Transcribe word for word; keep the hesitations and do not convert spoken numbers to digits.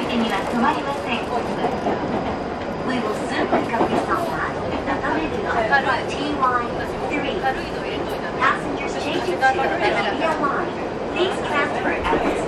てには止まりません。We will soon pick up your stop at Natameguno T Y three. Passengers changing to the Nagoya line, please transfer at this